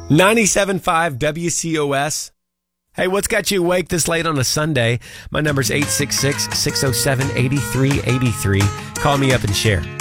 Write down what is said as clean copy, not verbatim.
97.5 WCOS. Hey, what's got you awake this late on a Sunday? My number's 866-607-8383. Call me up and share.